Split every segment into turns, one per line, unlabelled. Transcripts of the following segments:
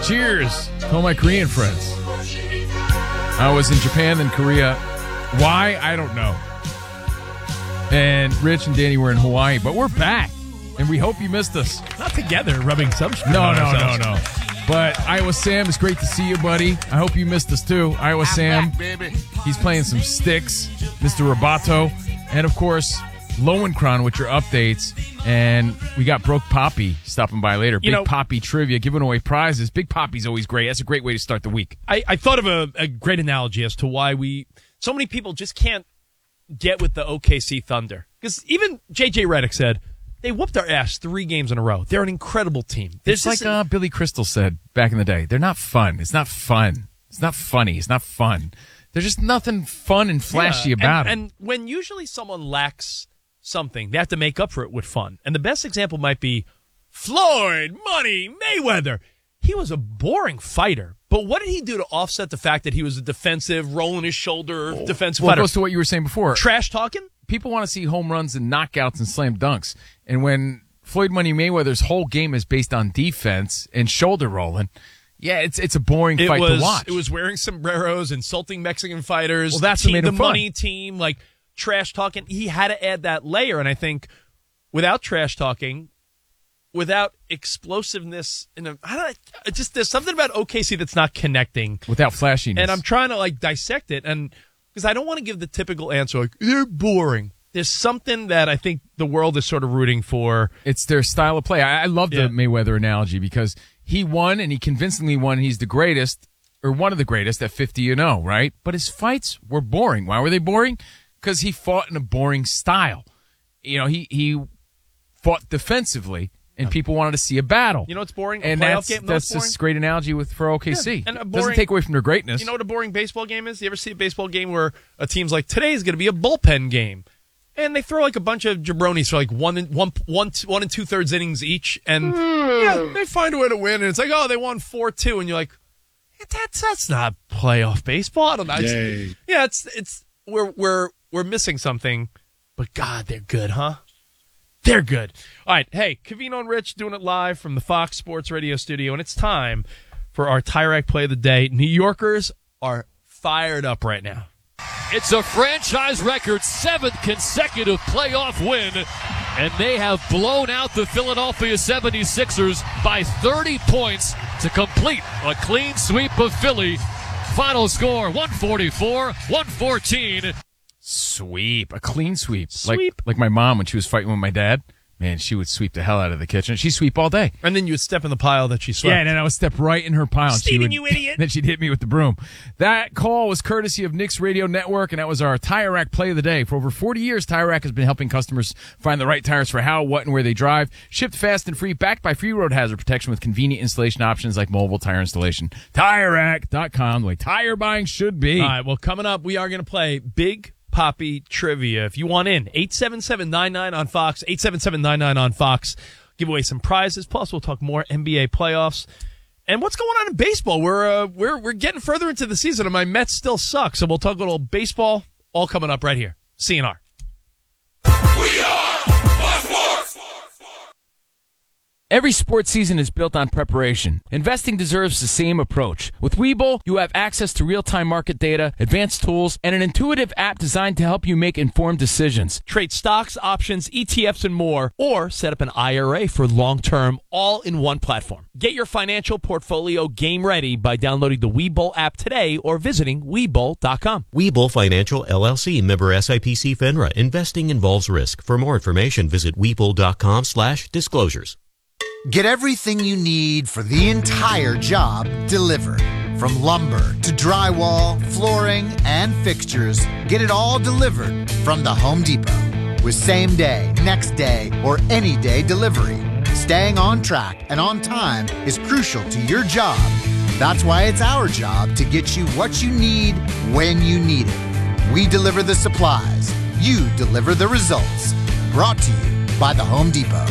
Cheers to all my Korean friends. I was in Japan, then Korea. Why? I don't know. And Rich and Danny were in Hawaii, but we're back, and we hope you missed us.
Not together, rubbing substance.
No. But Iowa Sam, it's great to see you, buddy. I hope you missed us too. Iowa Sam,
back, baby.
He's playing some sticks. Mr. Roboto, and of course Lowenkron with your updates. And we got Broke Poppy stopping by later. Big Poppy trivia, giving away prizes. Big Poppy's always great. That's a great way to start the week.
I thought of a great analogy as to why so many people just can't get with the OKC Thunder. Because even J.J. Redick said, they whooped our ass 3 games in a row. They're an incredible team.
It's like Billy Crystal said back in the day. They're not fun. It's not fun. It's not funny. It's not fun. There's just nothing fun and flashy about it.
And when usually someone lacks something, they have to make up for it with fun. And the best example might be Floyd Money Mayweather. He was a boring fighter. But what did he do to offset the fact that he was a defensive, rolling his shoulder defensive fighter?
Well, it goes to what you were saying before.
Trash talking?
People want to see home runs and knockouts and slam dunks. And when Floyd Money Mayweather's whole game is based on defense and shoulder rolling, it's a boring fight to watch.
It was wearing sombreros, insulting Mexican fighters.
Well, that's what made him fun.
Money team, like trash talking. He had to add that layer. And I think without trash talking, without explosiveness, there's something about OKC that's not connecting.
Without flashiness.
And I'm trying to dissect it, and because I don't want to give the typical answer like they're boring. There's something that I think the world is sort of rooting for.
It's their style of play. I love the Mayweather analogy because he won, and he convincingly won. He's the greatest, or one of the greatest at 50-0, right? But his fights were boring. Why were they boring? Because he fought in a boring style. He fought defensively. And people wanted to see a battle.
You know what's boring?
And that's this great analogy for OKC.
Yeah. And
doesn't take away from their greatness.
You know what a boring baseball game is? You ever see a baseball game where a team's like, today's going to be a bullpen game. And they throw a bunch of jabronis for 1 and 2/3 innings each. And they find a way to win. And it's like, oh, they won 4-2. And you're like, that's not playoff baseball. I don't know. We're missing something. But God, they're good, huh? They're good. All right. Hey, Covino and Rich doing it live from the Fox Sports Radio studio, and it's time for our TireRack play of the day. New Yorkers are fired up right now.
It's a franchise record 7th consecutive playoff win, and they have blown out the Philadelphia 76ers by 30 points to complete a clean sweep of Philly. Final score, 144-114.
Sweep. A clean sweep. Like my mom when she was fighting with my dad. Man, she would sweep the hell out of the kitchen. She'd sweep all day.
And then you would step in the pile that she swept.
Yeah, and then I would step right in her pile.
Steven, you idiot.
Then she'd hit me with the broom. That call was courtesy of Knicks Radio Network, and that was our Tire Rack play of the day. For over 40 years, Tire Rack has been helping customers find the right tires for how, what, and where they drive. Shipped fast and free, backed by free road hazard protection with convenient installation options like mobile tire installation. TireRack.com, the way tire buying should be.
All right, well, coming up, we are going to play Big Poppy Trivia. If you want in, 877-99 on Fox, 877-99 on Fox. Give away some prizes. Plus, we'll talk more NBA playoffs. And what's going on in baseball? We're getting further into the season, and my Mets still suck. So we'll talk a little baseball, all coming up right here. CNR.
We are Fox Sports.
Every sports season is built on preparation. Investing deserves the same approach. With Webull, you have access to real-time market data, advanced tools, and an intuitive app designed to help you make informed decisions.
Trade stocks, options, ETFs, and more, or set up an IRA for long-term, all in one platform. Get your financial portfolio game ready by downloading the Webull app today or visiting Webull.com.
Webull Financial, LLC, member SIPC FINRA. Investing involves risk. For more information, visit Webull.com/disclosures.
Get everything you need for the entire job delivered. From lumber to drywall, flooring, and fixtures, get it all delivered from the Home Depot. With same day, next day, or any day delivery. Staying on track and on time is crucial to your job. That's why it's our job to get you what you need when you need it. We deliver the supplies. You deliver the results. Brought to you by the Home Depot.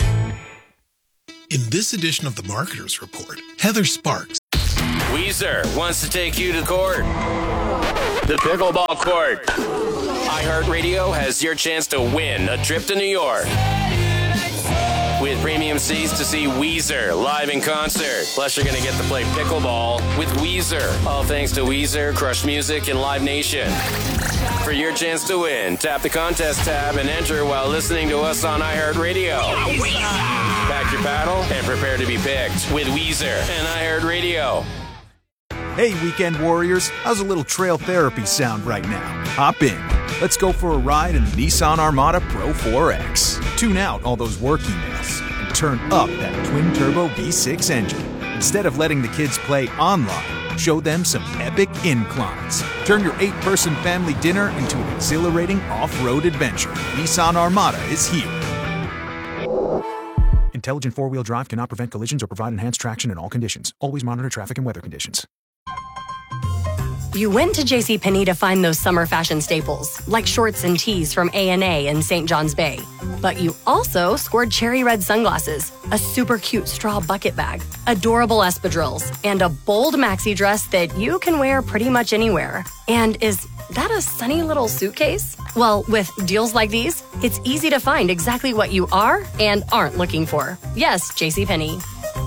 In this edition of the Marketer's Report, Heather Sparks.
Weezer wants to take you to court. The pickleball court. iHeartRadio has your chance to win a trip to New York. with premium seats to see Weezer live in concert. Plus, you're going to get to play pickleball with Weezer. All thanks to Weezer, Crush Music, and Live Nation. For your chance to win, tap the contest tab and enter while listening to us on iHeartRadio. Pack your paddle and prepare to be picked with Weezer and iHeartRadio.
Hey, weekend warriors, how's a little trail therapy sound right now? Hop in. Let's go for a ride in the Nissan Armada Pro 4X. Tune out all those work emails and turn up that twin-turbo V6 engine. Instead of letting the kids play online, show them some epic inclines. Turn your 8-person family dinner into an exhilarating off-road adventure. Nissan Armada is here. Intelligent four-wheel drive cannot prevent collisions or provide enhanced traction in all conditions. Always monitor traffic and weather conditions.
You went to JCPenney to find those summer fashion staples, like shorts and tees from A&A and St. John's Bay. But you also scored cherry red sunglasses, a super cute straw bucket bag, adorable espadrilles, and a bold maxi dress that you can wear pretty much anywhere. And is that a sunny little suitcase? Well, with deals like these, it's easy to find exactly what you are and aren't looking for. Yes, JCPenney.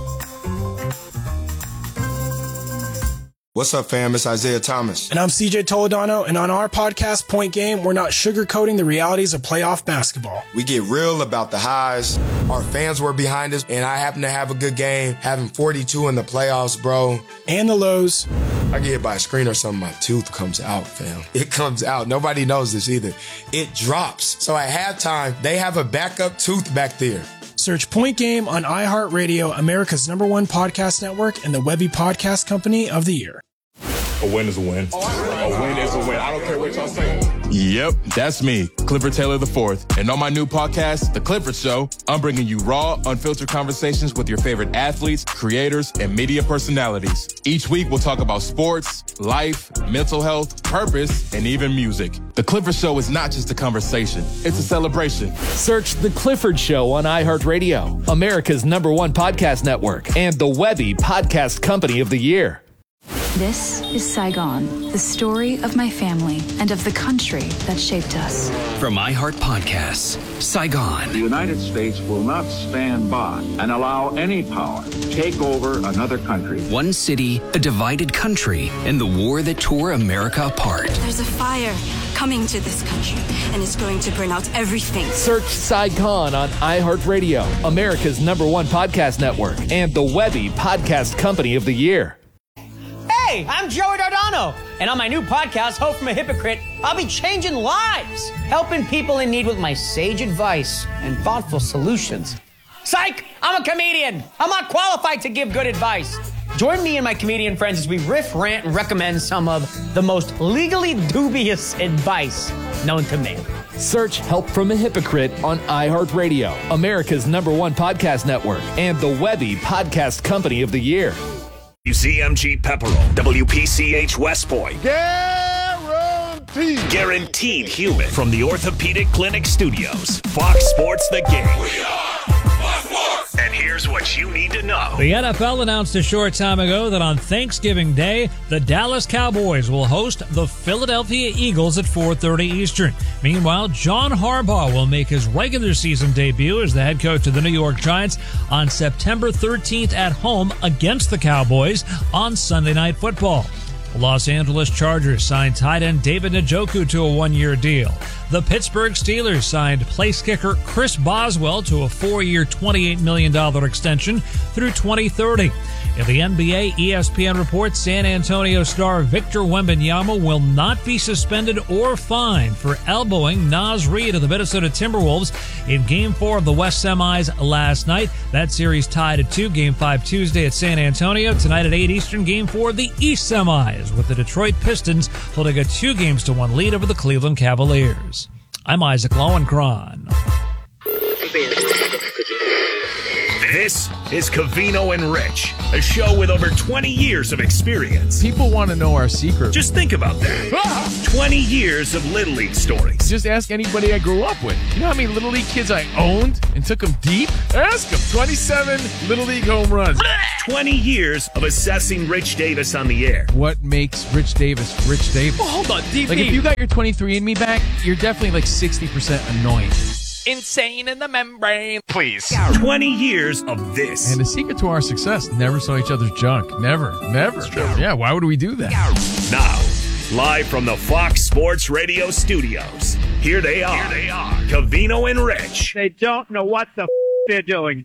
What's up, fam? It's Isaiah Thomas.
And I'm CJ Toledano, and on our podcast, Point Game, we're not sugarcoating the realities of playoff basketball.
We get real about the highs. Our fans were behind us, and I happen to have a good game, having 42 in the playoffs, bro.
And the lows.
I get hit by a screen or something, my tooth comes out, fam. It comes out. Nobody knows this either. It drops. So at halftime, they have a backup tooth back there.
Search Point Game on iHeartRadio, America's #1 podcast network, and the Webby Podcast Company of the Year.
A win is a win. A win is a win. I don't care what y'all say. Yep, that's me, Clifford Taylor IV. And on my new podcast, The Clifford Show, I'm bringing you raw, unfiltered conversations with your favorite athletes, creators, and media personalities. Each week, we'll talk about sports, life, mental health, purpose, and even music. The Clifford Show is not just a conversation. It's a celebration.
Search The Clifford Show on iHeartRadio, America's #1 podcast network, and the Webby Podcast Company of the Year.
This is Saigon, the story of my family and of the country that shaped us.
From iHeart Podcasts, Saigon.
The United States will not stand by and allow any power to take over another country.
One city, a divided country, and the war that tore America apart.
There's a fire coming to this country, and it's going to burn out everything.
Search Saigon on iHeartRadio, America's #1 podcast network, and the Webby Podcast Company of the Year.
Hey, I'm Joey Dardano, and on my new podcast, Hope from a Hypocrite, I'll be changing lives, helping people in need with my sage advice and thoughtful solutions. Psych! I'm a comedian. I'm not qualified to give good advice. Join me and my comedian friends as we riff, rant, and recommend some of the most legally dubious advice known to man.
Search Help from a Hypocrite on iHeartRadio, America's #1 podcast network, and the Webby Podcast Company of the Year.
UCMG Pepperell, WPCH West Point. Guaranteed human. From the Orthopedic Clinic Studios, Fox Sports The Game.
We are Fox Sports.
And here's what you need to know.
The NFL announced a short time ago that on Thanksgiving Day, the Dallas Cowboys will host the Philadelphia Eagles at 4:30 Eastern. Meanwhile, John Harbaugh will make his regular season debut as the head coach of the New York Giants on September 13th at home against the Cowboys on Sunday Night Football. The Los Angeles Chargers signed tight end David Njoku to a one-year deal. The Pittsburgh Steelers signed place kicker Chris Boswell to a 4-year, $28 million extension through 2030. In the NBA, ESPN reports San Antonio star Victor Wembanyama will not be suspended or fined for elbowing Naz Reid of the Minnesota Timberwolves in Game 4 of the West Semis last night. That series tied at 2, Game 5 Tuesday at San Antonio. Tonight at 8 Eastern, Game 4 of the East Semis, with the Detroit Pistons holding a 2-1 lead over the Cleveland Cavaliers. I'm Isaac Lowenkron.
This is Covino and Rich, a show with over 20 years of experience.
People want to know our secret.
Just think about that. 20 years of Little League stories.
Just ask anybody I grew up with. You know how many Little League kids I owned and took them deep? Ask them. 27 Little League home runs.
20 years of assessing Rich Davis on the air.
What makes Rich Davis Rich Davis?
Well, hold on, DP.
Like, if you got your 23andMe back, you're definitely like 60% annoying.
Insane in the membrane.
Please. 20 years of this.
And the secret to our success, never saw each other's junk. Never. Yeah, why would we do that?
Now, live from the Fox Sports Radio studios, here they are. Covino and Rich.
They don't know what the they're doing.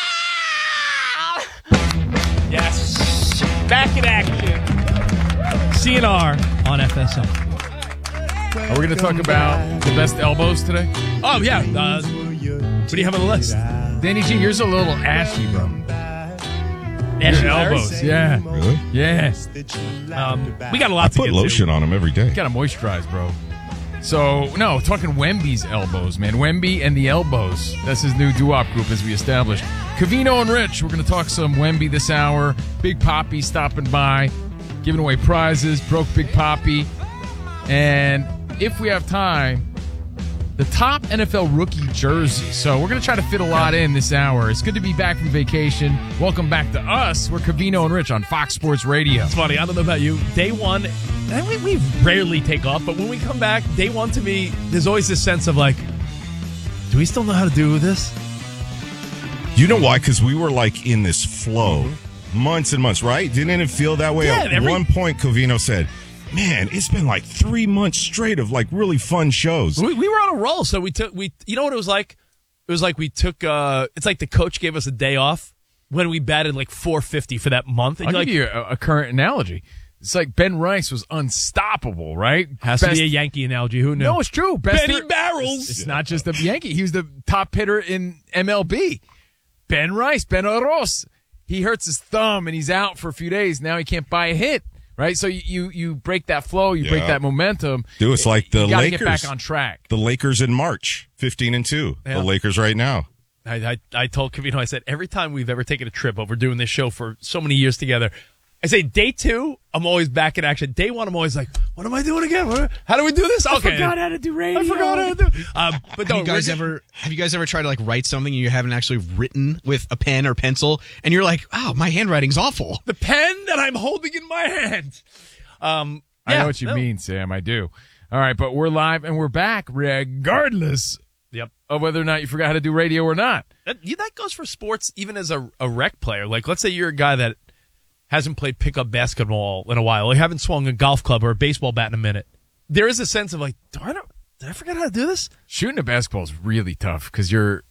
Yes. Back in action. CNR on FSL.
Are we going to talk about the best elbows today?
Oh, yeah. What do you have on the list?
Danny G, yours a little ashy, bro.
Ashy
elbows, yeah.
Really?
Yeah.
We got a lot to
put
get
lotion
to.
on them every day.
You got to moisturize, bro. So, no, talking Wemby's elbows, man. Wemby and the Elbows. That's his new doo-wop group, as we established. Covino and Rich, we're going to talk some Wemby this hour. Big Papi stopping by, giving away prizes. Broke Big Papi. And if we have time, the top NFL rookie jersey. So we're going to try to fit a lot in this hour. It's good to be back from vacation. Welcome back to us. We're Covino and Rich on Fox Sports Radio.
It's funny. I don't know about you. Day one, we rarely take off, but when we come back, day one to me, there's always this sense of like, do we still know how to do this?
You know why? Because we were like in this flow months and months, right? Didn't it feel that way?
Yeah,
At one point, Covino said, man, it's been like 3 months straight of like really fun shows.
We were on a roll, so you know what it was like? It was like we took it's like the coach gave us a day off when we batted like 450 for that month. And
I'll
you're
give you a current analogy. It's like Ben Rice was unstoppable, right?
Has to be a Yankee analogy. Who knew?
No, it's true. Best
Benny Barrels.
It's not just a Yankee. He was the top hitter in MLB. Ben Rice, Ben Oros. He hurts his thumb and he's out for a few days. Now he can't buy a hit. Right, so you break that flow, you break that momentum.
Dude, it's like the
you gotta
Lakers.
Get back on track.
The Lakers in March, 15-2.
Yeah.
The Lakers right now.
I told Covino, I said, every time we've ever taken a trip over doing this show for so many years together, I say day 2, I'm always back in action. Day 1, I'm always like, what am I doing again? How do we do this? Okay.
I forgot how to do radio.
I forgot how to do but
have you guys ever tried to like write something and you haven't actually written with a pen or pencil and you're like, oh, my handwriting's awful.
The pen that I'm holding in my hand.
I know what you mean, Sam. I do. All right, but we're live and we're back regardless of whether or not you forgot how to do radio or not.
That goes for sports even as a rec player. Like, let's say you're a guy that hasn't played pickup basketball in a while, or you haven't swung a golf club or a baseball bat in a minute. There is a sense of like, did I forget how to do this?
Shooting a basketball is really tough because you're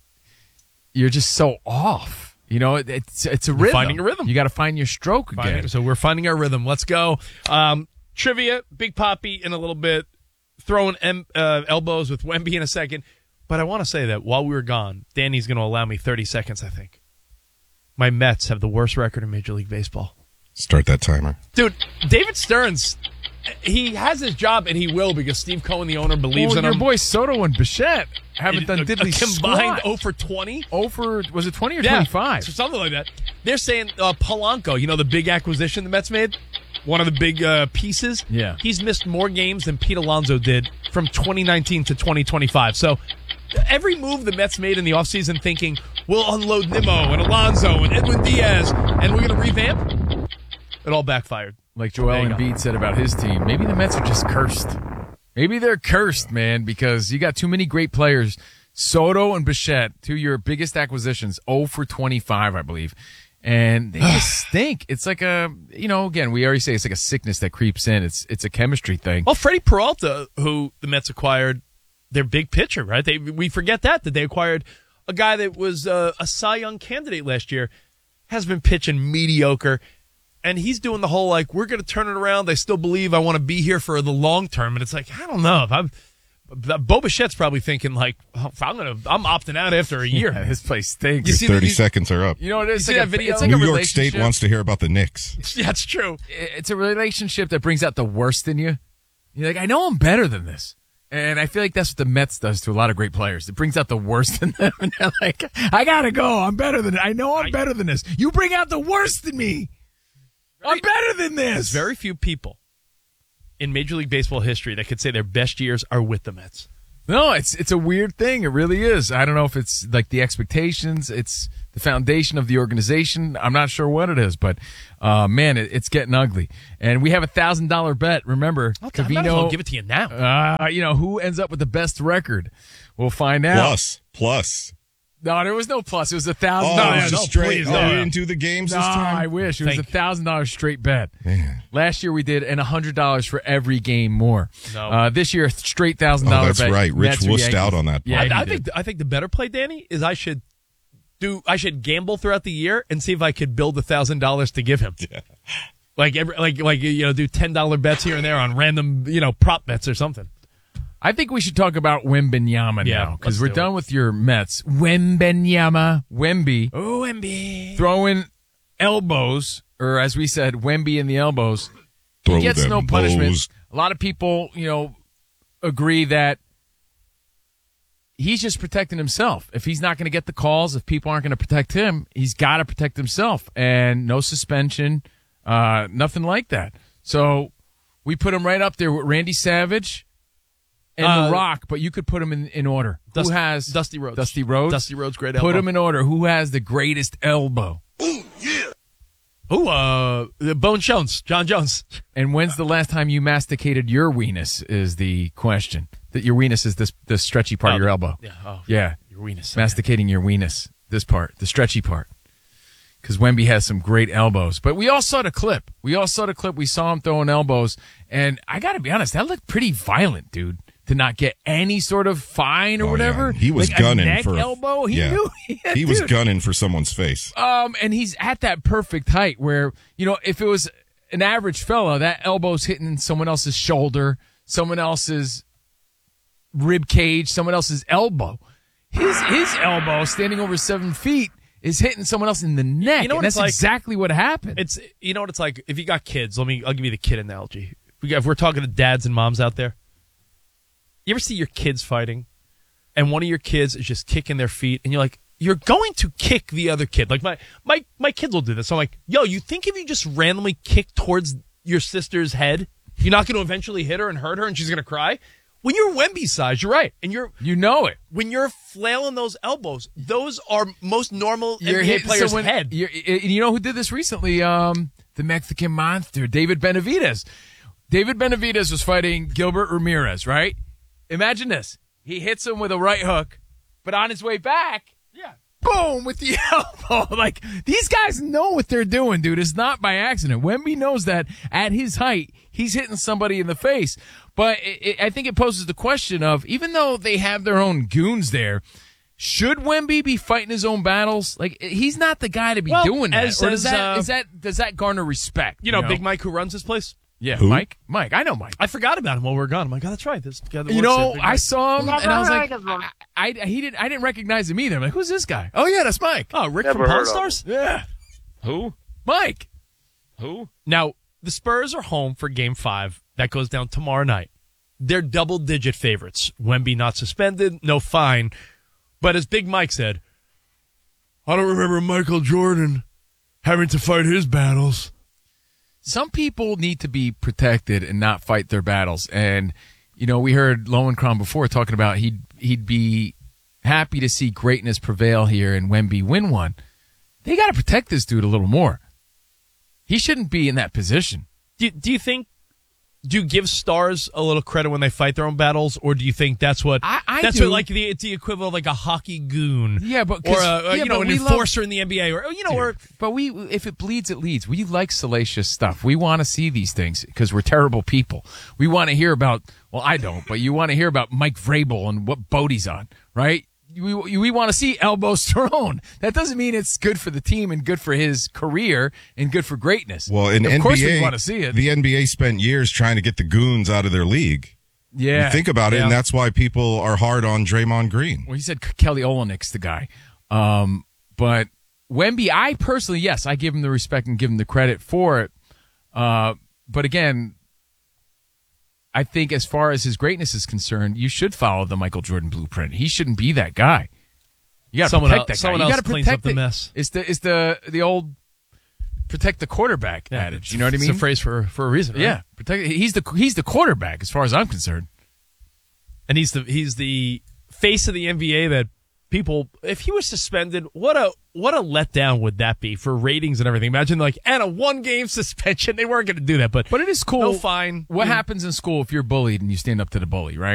just so off. You know, it's a rhythm.
Finding a rhythm.
You got to find your stroke again.
So we're finding our rhythm. Let's go. Trivia, Big Papi in a little bit, throwing elbows with Wemby in a second. But I want to say that while we were gone, Danny's going to allow me 30 seconds, I think. My Mets have the worst record in Major League Baseball.
Start that timer.
Dude, David Stearns, he has his job, and he will because Steve Cohen, the owner, believes in him.
Your boy Soto and Bichette haven't done diddly
combined
squat.
0 for 20.
0 for, was it 20 or 25?
Something like that. They're saying Polanco, you know, the big acquisition the Mets made? One of the big pieces?
Yeah.
He's missed more games than Pete Alonso did from 2019 to 2025. So every move the Mets made in the offseason thinking, we'll unload Nimmo and Alonso and Edwin Diaz, and we're going to revamp, it all backfired.
Like Joel Embiid said about his team, maybe the Mets are just cursed. Maybe they're cursed, man, because you got too many great players. Soto and Bichette, 2 of your biggest acquisitions, 0 for 25, I believe. And they just stink. It's like again, we already say it's like a sickness that creeps in. It's a chemistry thing.
Well, Freddie Peralta, who the Mets acquired, their big pitcher, right? We forget that they acquired a guy that was a Cy Young candidate last year, has been pitching mediocre. And he's doing the whole, like, we're going to turn it around. They still believe I want to be here for the long term. And it's like, I don't know. Bo Bichette's probably thinking, like, I'm opting out after a year.
Yeah, this place stinks.
Your 30 seconds are up.
You know what it is?
You see that video?
It's like
New
a
York State wants to hear about the Knicks.
Yeah, it's true.
It's a relationship that brings out the worst in you. You're like, I know I'm better than this. And I feel like that's what the Mets does to a lot of great players. It brings out the worst in them. And they're like, I got to go. I'm better than it. I know I'm better than this. You bring out the worst in me. I'm better than this.
There's very few people in Major League Baseball history that could say their best years are with the Mets.
No, it's a weird thing. It really is. I don't know if it's like the expectations. It's the foundation of the organization. I'm not sure what it is, but man, it's getting ugly. And we have $1,000 bet. Remember,
Covino, give it to you now.
Who ends up with the best record? We'll find out.
Plus.
No, there was no plus. It was $1,000.
Oh, it was just straight. You didn't do the games this time?
I wish. It was $1,000 straight bet. Man. Last year we did, and $100 for every game more.
No.
This year, straight $1,000 bet.
That's right. Rich wussed out on that.
Yeah,
I think the better play, Danny, is I should gamble throughout the year and see if I could build $1,000 to give him. Yeah. Do $10 bets here and there on random prop bets or something.
I think we should talk about Wembanyama now, because we're done with your Mets. Wembanyama, Wemby.
Oh, Wemby.
Throwing elbows, or as we said, Wemby in the elbows. He gets no punishment. A lot of people, agree that he's just protecting himself. If he's not going to get the calls, if people aren't going to protect him, he's got to protect himself. And no suspension, nothing like that. So we put him right up there with Randy Savage and The Rock, but you could put him in order.
Who
has
Dusty Rhodes?
Dusty Rhodes.
Dusty Rhodes, great elbow.
Put him in order. Who has the greatest elbow?
Ooh, yeah. Bone Jones, John Jones.
And when's the last time you masticated your weenus is the question. That your weenus is the stretchy part of your elbow.
Yeah. Your weenus.
Masticating your weenus. This part, the stretchy part. Because Wemby has some great elbows. But we all saw the clip. We saw him throwing elbows. And I got to be honest, that looked pretty violent, dude. To not get any sort of fine or whatever.
Yeah. He was
like
gunning
a neck
for
elbow. He knew.
He was gunning for someone's face.
And he's at that perfect height where, if it was an average fella, that elbow's hitting someone else's shoulder, someone else's rib cage, someone else's elbow. His elbow, standing over 7 feet, is hitting someone else in the neck. And that's exactly what happened.
It's what it's like. If you got kids, I'll give you the kid analogy. If we're talking to dads and moms out there, you ever see your kids fighting, and one of your kids is just kicking their feet, and you're like, you're going to kick the other kid. Like my kids will do this. So I'm like, yo, you think if you just randomly kick towards your sister's head, you're not going to eventually hit her and hurt her, and she's going to cry? When you're Wemby's size, you're right, and
you know it.
When you're flailing those elbows, those are most normal NBA players' head.
You know who did this recently? The Mexican monster, David Benavidez. David Benavidez was fighting Gilbert Ramirez, right? Imagine this. He hits him with a right hook, but on his way back, boom, with the elbow. Like, these guys know what they're doing, dude. It's not by accident. Wemby knows that at his height, he's hitting somebody in the face. But I think it poses the question of, even though they have their own goons there, should Wemby be fighting his own battles? Like, he's not the guy to be doing that. Or does that garner respect?
Big Mike who runs this place?
Yeah, who? Mike. I know Mike.
I forgot about him while we were gone. I'm like, oh, that's right. This guy that
I saw him, and I was like, I didn't recognize him either. I'm like, who's this guy? Oh, yeah, that's Mike.
Oh, Rick from Pawn Stars?
Yeah.
Who?
Mike.
Who?
Now, the Spurs are home for Game 5. That goes down tomorrow night. They're double-digit favorites. Wemby not suspended, no fine. But as Big Mike said, I don't remember Michael Jordan having to fight his battles.
Some people need to be protected and not fight their battles. And, we heard Lowenkron before talking about he'd be happy to see greatness prevail here and Wemby win one. They got to protect this dude a little more. He shouldn't be in that position.
Do you think, do you give stars a little credit when they fight their own battles, or do you think that's what
I do.
What, like it's the equivalent of like a hockey goon,
or
an enforcer in the NBA,
but if it bleeds, it leads. We like salacious stuff. We want to see these things because we're terrible people. We want to hear about. Well, I don't, but you want to hear about Mike Vrabel and what boat he's on, right? We want to see elbows thrown. That doesn't mean it's good for the team and good for his career and good for greatness.
Well, in
of
NBA,
course we want to see it.
The NBA spent years trying to get the goons out of their league.
Yeah.
You think about it, and that's why people are hard on Draymond Green.
Well, he said Kelly Olynyk's the guy. But Wemby, I personally, yes, I give him the respect and give him the credit for it. But again, I think as far as his greatness is concerned, you should follow the Michael Jordan blueprint. He shouldn't be that guy. You got to protect that guy.
Someone else cleans up the mess.
It's the old protect the quarterback adage. You know what I mean?
It's a phrase for a reason, right?
Yeah, he's the quarterback as far as I'm concerned.
And he's the face of the NBA that people, if he was suspended, what a letdown would that be for ratings and everything? Imagine and a 1-game suspension. They weren't going to do that, but
it is cool.
No fine.
What happens in school if you're bullied and you stand up to the bully, right?